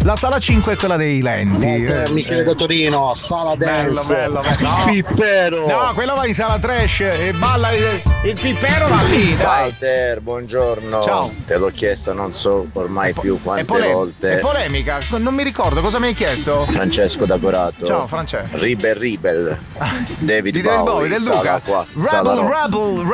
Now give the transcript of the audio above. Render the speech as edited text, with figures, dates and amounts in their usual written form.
La sala 5 è quella dei lenti. Michele da Torino, sala dance. Bello. No. Pippero. No, quello va in sala trash e balla il pippero va lì, dai. Walter, buongiorno. Ciao. Te l'ho chiesto non so ormai più quante volte. È polemica, non mi ricordo cosa mi hai chiesto. Francesco da Corato. Ciao Francesco. Rebel. David Di David Bowie, Bowie, del sala Luca. qua. Sala no. Rubble.